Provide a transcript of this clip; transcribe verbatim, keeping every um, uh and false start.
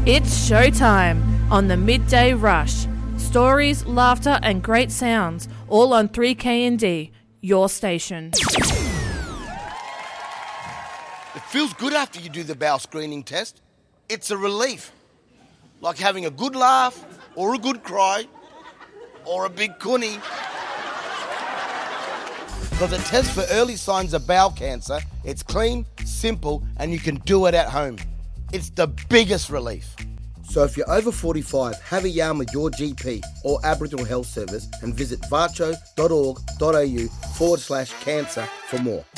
It's showtime on the Midday Rush. Stories, laughter and great sounds, all on three K N D, your station. It feels good after you do the bowel screening test. It's a relief. Like having a good laugh, or a good cry, or a big cunny. Because it tests for early signs of bowel cancer. It's clean, simple, and you can do it at home. It's the biggest relief. So if you're over forty-five, have a yarn with your G P or Aboriginal Health Service and visit varcho.org.au forward slash cancer for more.